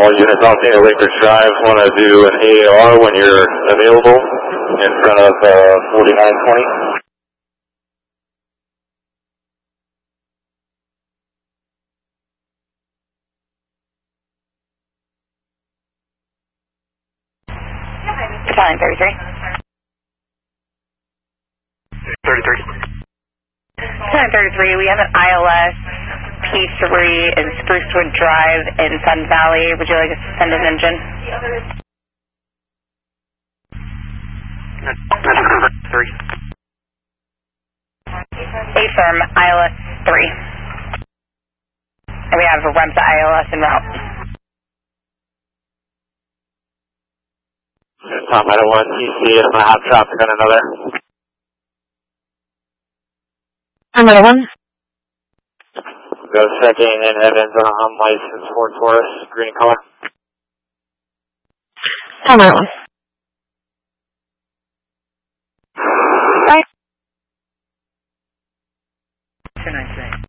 all units off the Lakers Drive want to do an AAR when you're available in front of 4920. Battalion 33. 33. Battalion 33, we have an ILS P3 in Sprucewood Drive in Sun Valley. Would you like us to send an engine? That's 3. Affirm, ILS 3. And we have a REMSA ILS en route. Tom, I don't want TC, I'm going to have traffic on another. Another one. Go checking in Evans on unlicensed Ford Taurus, green color. Another one. Right. 293.